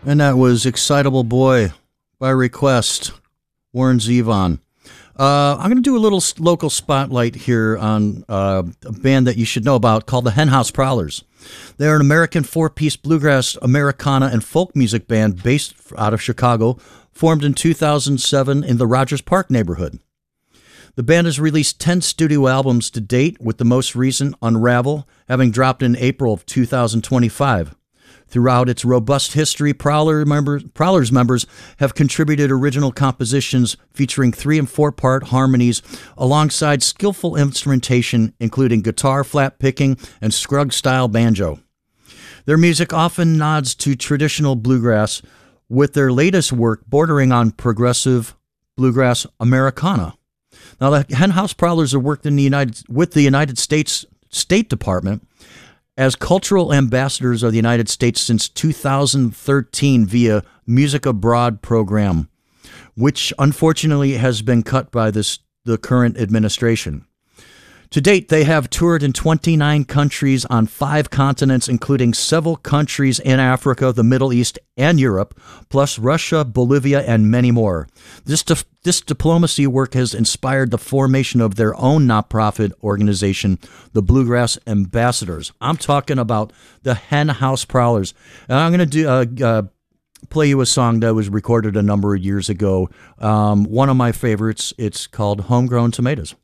And that was Excitable Boy by request, Warren Zevon. I'm going to do a little local spotlight here on a band that you should know about called the Henhouse Prowlers. They're an American four-piece bluegrass, Americana, and folk music band based out of Chicago, formed in 2007 in the Rogers Park neighborhood. The band has released 10 studio albums to date, with the most recent, Unravel, having dropped in April of 2025. Throughout its robust history, Prowlers members have contributed original compositions featuring 3- and 4-part harmonies alongside skillful instrumentation, including guitar, flat picking, and Scruggs-style banjo. Their music often nods to traditional bluegrass, with their latest work bordering on progressive bluegrass Americana. Now, the Henhouse Prowlers have worked with the United States State Department as cultural ambassadors of the United States since 2013 via Music Abroad program, which unfortunately has been cut by the current administration. To date, they have toured in 29 countries on 5 continents, including several countries in Africa, the Middle East, and Europe, plus Russia, Bolivia, and many more. This diplomacy work has inspired the formation of their own nonprofit organization, the Bluegrass Ambassadors. I'm talking about the Henhouse Prowlers. And I'm going to play you a song that was recorded a number of years ago. One of my favorites. It's called Homegrown Tomatoes.